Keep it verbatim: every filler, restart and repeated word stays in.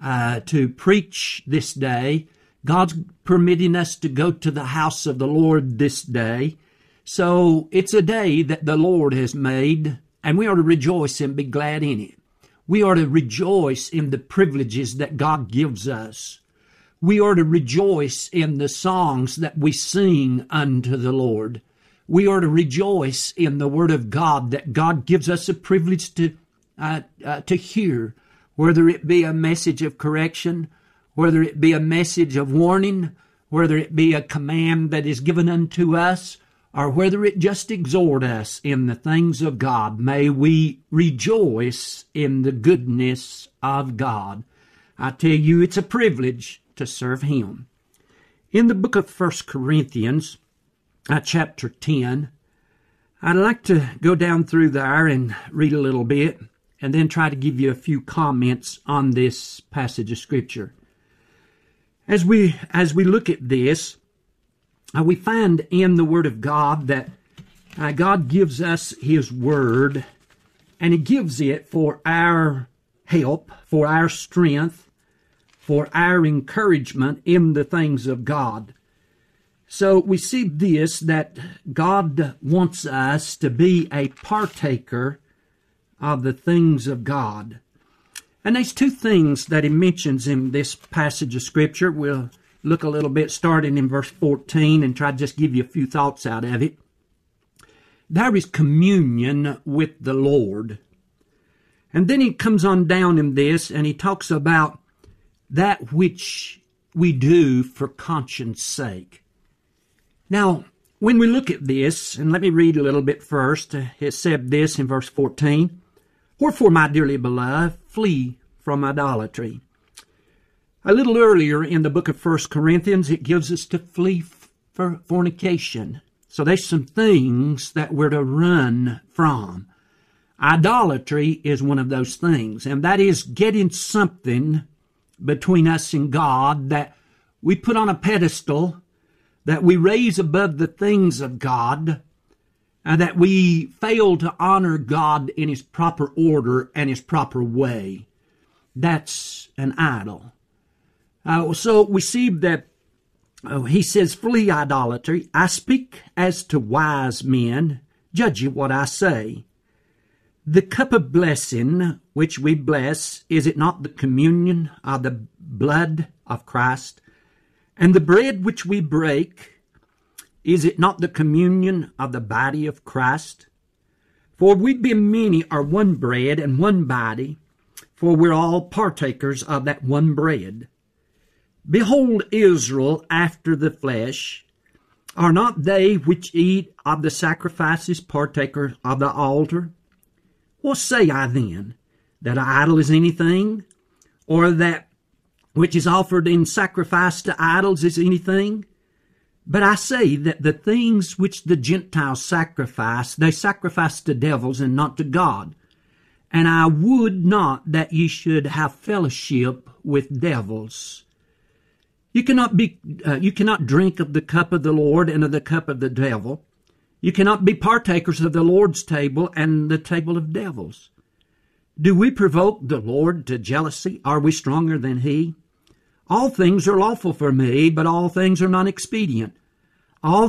uh, to preach this day. God's permitting us to go to the house of the Lord this day. So it's a day that the Lord has made, and we are to rejoice and be glad in it. We are to rejoice in the privileges that God gives us. We are to rejoice in the songs that we sing unto the Lord. We are to rejoice in the Word of God that God gives us a privilege to uh, uh, to hear, whether it be a message of correction, whether it be a message of warning, whether it be a command that is given unto us, or whether it just exhort us in the things of God. May we rejoice in the goodness of God. I tell you, it's a privilege to serve Him. In the book of First Corinthians, uh, chapter ten, I'd like to go down through there and read a little bit, and then try to give you a few comments on this passage of Scripture. As we, as we look at this, uh, we find in the Word of God that uh, God gives us His Word, and He gives it for our help, for our strength, for our encouragement in the things of God. So we see this, that God wants us to be a partaker of the things of God. And there's two things that He mentions in this passage of Scripture. We'll look a little bit starting in verse fourteen and try to just give you a few thoughts out of it. There is communion with the Lord. And then He comes on down in this and He talks about that which we do for conscience sake. Now, when we look at this, and let me read a little bit first, it said this in verse fourteen, "Wherefore, my dearly beloved, flee from idolatry." A little earlier in the book of First Corinthians, it gives us to flee for fornication. So there's some things that we're to run from. Idolatry is one of those things, and that is getting something between us and God that we put on a pedestal, that we raise above the things of God, and that we fail to honor God in His proper order and His proper way. That's an idol. Uh, so we see that uh, He says, "Flee idolatry. I speak as to wise men. Judge ye what I say. The cup of blessing which we bless, is it not the communion of the blood of Christ? And the bread which we break, is it not the communion of the body of Christ? For we being many are one bread and one body, for we're all partakers of that one bread. Behold, Israel after the flesh, are not they which eat of the sacrifices partakers of the altar? What say I then? That an idol is anything? Or that which is offered in sacrifice to idols is anything? But I say that the things which the Gentiles sacrifice, they sacrifice to devils and not to God. And I would not that ye should have fellowship with devils. You cannot be, uh, you cannot drink of the cup of the Lord and of the cup of the devil. You cannot be partakers of the Lord's table and the table of devils. Do we provoke the Lord to jealousy? Are we stronger than He? All things are lawful for me, but all things are not expedient. All